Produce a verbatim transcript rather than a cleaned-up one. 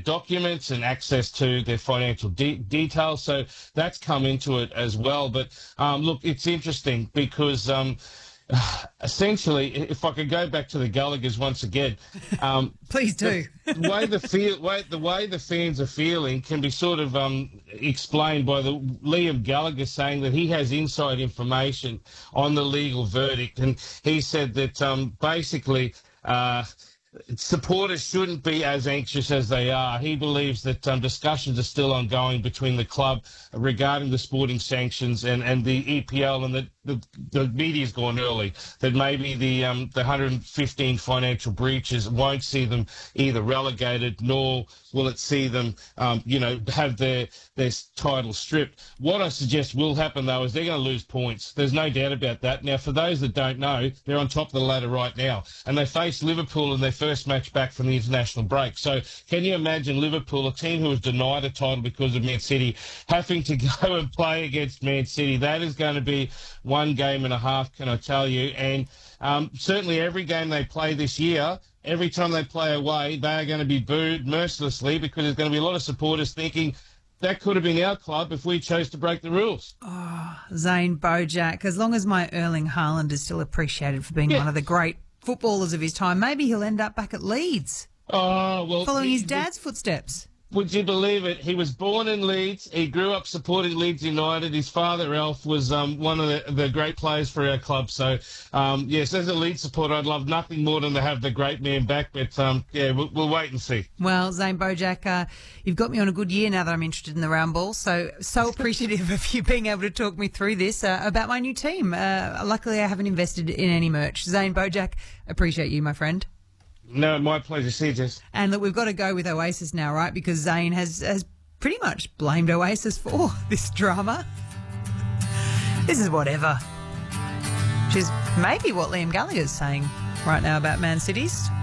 documents and access to their financial de- details. So that's come into it as well. But um, look, it's interesting because um, essentially, if I could go back to the Gallaghers once again, um, please do. the, the way the feel, way, the way the fans are feeling can be sort of um, explained by the Liam Gallagher saying that he has inside information on the legal verdict, and he said that um, basically. Uh, Supporters shouldn't be as anxious as they are. He believes that um, discussions are still ongoing between the club regarding the sporting sanctions and, and the E P L, and that the, the media's gone early, that maybe the um, the one hundred fifteen financial breaches won't see them either relegated, nor will it see them, um, you know, have their, their title stripped. What I suggest will happen, though, is they're going to lose points. There's no doubt about that. Now, for those that don't know, they're on top of the ladder right now, and they face Liverpool in their first match back from the international break. So can you imagine Liverpool, a team who was denied a title because of Man City, having to go and play against Man City? That is going to be one game and a half, can I tell you? And um, certainly every game they play this year, every time they play away, they are going to be booed mercilessly, because there's going to be a lot of supporters thinking that could have been our club if we chose to break the rules. Oh, Zane Bojack, as long as my Erling Haaland is still appreciated for being Yeah. one of the great footballers of his time, maybe he'll end up back at Leeds, Oh, well, following he- his dad's footsteps. Would you believe it? He was born in Leeds. He grew up supporting Leeds United. His father, Alf, was um, one of the, the great players for our club. So, um, yes, as a Leeds supporter, I'd love nothing more than to have the great man back. But, um, yeah, we'll, we'll wait and see. Well, Zane Bojack, uh, you've got me on a good year now that I'm interested in the round ball. So, so appreciative of you being able to talk me through this uh, about my new team. Uh, luckily, I haven't invested in any merch. Zane Bojack, appreciate you, my friend. No, my pleasure. See you, Jess. And look, we've got to go with Oasis now, right? Because Zane has, has pretty much blamed Oasis for this drama. This is whatever. Which is maybe what Liam Gallagher's saying right now about Man City's